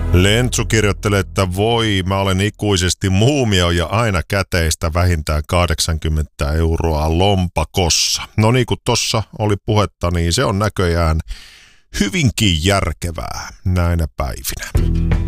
Lentsu kirjoittelee, että voi, mä olen ikuisesti muumio ja aina käteistä vähintään 80 € lompakossa. No niin kuin tossa oli puhetta, niin se on näköjään hyvinkin järkevää näinä päivinä.